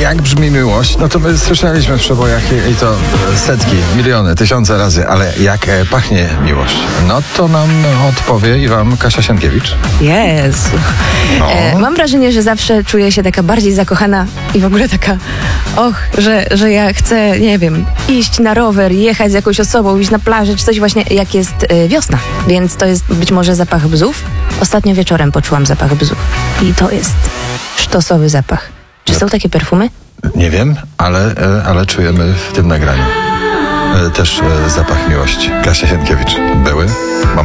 jak brzmi miłość, no to my słyszeliśmy w przebojach i to setki, miliony, tysiące razy, ale jak pachnie miłość? No to nam odpowie i wam Kasia Sienkiewicz. Jezu. Mam wrażenie, że zawsze czuję się taka bardziej zakochana i w ogóle taka, że ja chcę, nie wiem, iść na rower, jechać z jakąś osobą, iść na plażę, czy coś właśnie, jak jest wiosna. Więc to jest być może zapach bzów. Ostatnio wieczorem poczułam zapach bzów. I to jest sztosowy zapach. Czy są takie perfumy? Nie wiem, ale czujemy w tym nagraniu też zapach miłości. Kasia Sienkiewicz. Były momenty.